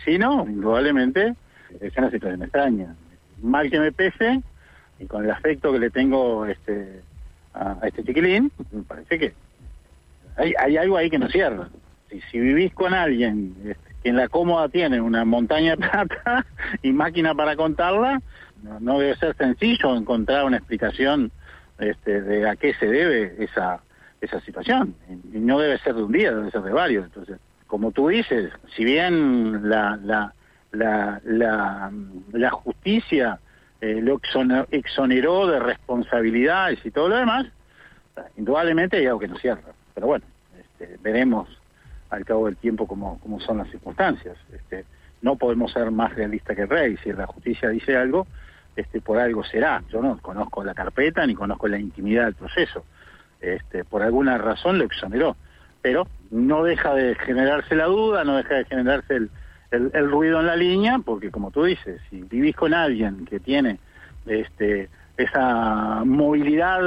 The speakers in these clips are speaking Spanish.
si no, indudablemente, es una situación extraña. Mal que me pese, y con el afecto que le tengo a este chiquilín, me parece que hay algo ahí que no cierra. Si vivís con alguien que en la cómoda tiene una montaña de plata y máquina para contarla, no debe ser sencillo encontrar una explicación de a qué se debe esa situación. Y no debe ser de un día, debe ser de varios. Entonces, como tú dices, si bien la justicia lo exoneró de responsabilidades y todo lo demás, indudablemente hay algo que no cierra. Pero bueno, veremos al cabo del tiempo cómo son las circunstancias. No podemos ser más realistas que el rey. Si la justicia dice algo, por algo será. Yo no conozco la carpeta ni conozco la intimidad del proceso. Por alguna razón lo exoneró, pero no deja de generarse la duda, no deja de generarse el ruido en la línea, porque como tú dices, si vivís con alguien que tiene esa movilidad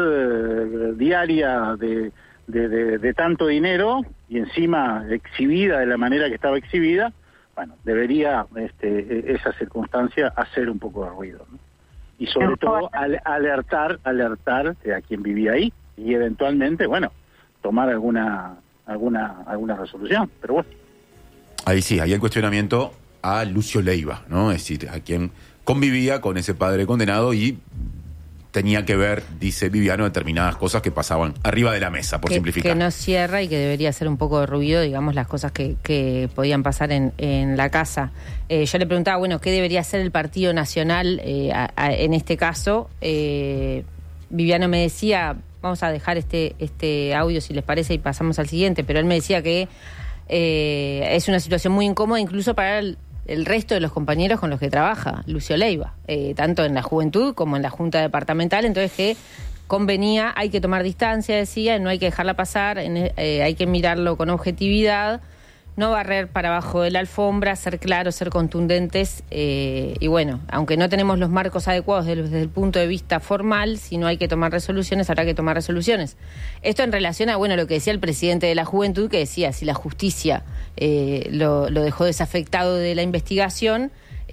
diaria de tanto dinero y encima exhibida de la manera que estaba exhibida, bueno, debería esa circunstancia hacer un poco de ruido, ¿no? Y sobre todo alertar a quien vivía ahí y eventualmente, bueno, tomar alguna resolución, pero bueno. Ahí sí, hay el cuestionamiento a Lucio Leiva, ¿no? Es decir, a quien convivía con ese padre condenado y tenía que ver, dice Viviano, determinadas cosas que pasaban arriba de la mesa, por simplificar. Que no cierra y que debería hacer un poco de ruido, digamos, las cosas que podían pasar en la casa. Yo le preguntaba, bueno, ¿qué debería hacer el Partido Nacional en este caso? Viviano me decía, vamos a dejar este audio si les parece y pasamos al siguiente, pero él me decía que es una situación muy incómoda incluso para el resto de los compañeros con los que trabaja Lucio Leiva, tanto en la juventud como en la Junta Departamental, entonces que convenía, hay que tomar distancia, decía, no hay que dejarla pasar, hay que mirarlo con objetividad, no barrer para abajo de la alfombra, ser claros, ser contundentes, y bueno, aunque no tenemos los marcos adecuados desde el punto de vista formal, si no hay que tomar resoluciones, habrá que tomar resoluciones. Esto en relación a, bueno, lo que decía el presidente de la juventud, que decía, si la justicia lo dejó desafectado de la investigación,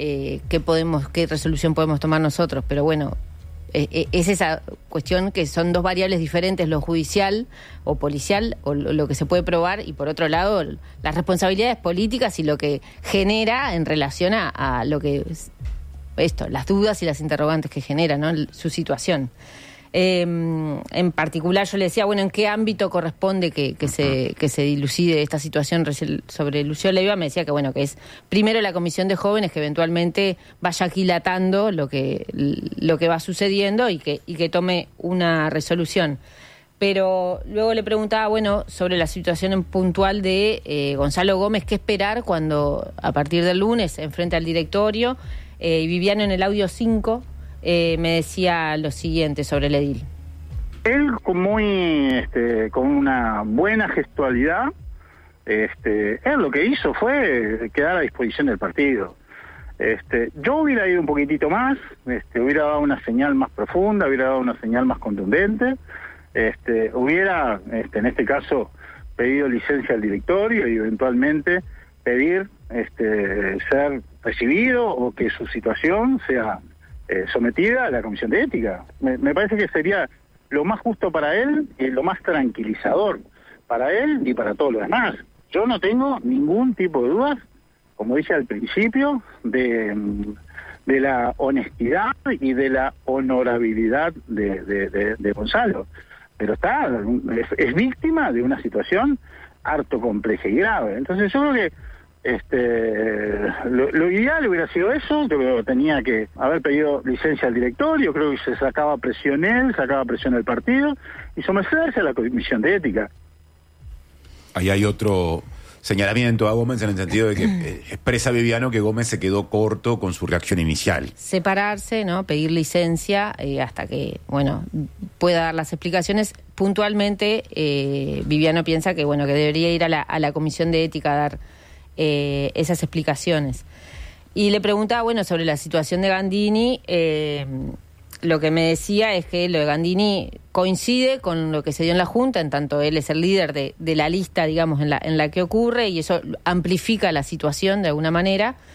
¿qué resolución podemos tomar nosotros? Pero bueno, es esa cuestión que son dos variables diferentes, lo judicial o policial, o lo que se puede probar, y por otro lado, las responsabilidades políticas y lo que genera en relación a lo que las dudas y las interrogantes que genera, ¿no? Su situación. En particular yo le decía, bueno, ¿en qué ámbito corresponde que se dilucide esta situación sobre Lucio Leiva? Me decía que bueno, que es primero la comisión de jóvenes que eventualmente vaya aquilatando lo que va sucediendo y que tome una resolución. Pero luego le preguntaba, bueno, sobre la situación en puntual de Gonzalo Gómez, ¿qué esperar cuando a partir del lunes se enfrente al directorio? Viviano en el audio 5 me decía lo siguiente sobre el edil. Él con una buena gestualidad, él lo que hizo fue quedar a disposición del partido. Yo hubiera ido un poquitito más, hubiera dado una señal más profunda, hubiera dado una señal más contundente, hubiera, en este caso, pedido licencia al directorio y eventualmente pedir ser recibido o que su situación sea sometida a la Comisión de Ética. Me parece que sería lo más justo para él y lo más tranquilizador para él y para todos los demás. Yo no tengo ningún tipo de dudas, como dije al principio, de la honestidad y de la honorabilidad de Gonzalo. Pero es víctima de una situación harto compleja y grave. Entonces yo creo que lo ideal hubiera sido eso. Yo creo que tenía que haber pedido licencia al directorio, creo que se sacaba presión él, sacaba presión el partido y someterse a la Comisión de Ética. Ahí hay otro señalamiento a Gómez en el sentido de que expresa Viviano que Gómez se quedó corto con su reacción inicial. Separarse, ¿no? Pedir licencia hasta que, bueno, pueda dar las explicaciones. Puntualmente, Viviano piensa que, bueno, que debería ir a la Comisión de Ética a dar esas explicaciones. Y le preguntaba, bueno, sobre la situación de Gandini. Lo que me decía es que lo de Gandini coincide con lo que se dio en la Junta, en tanto él es el líder de la lista, digamos, en la que ocurre, y eso amplifica la situación de alguna manera,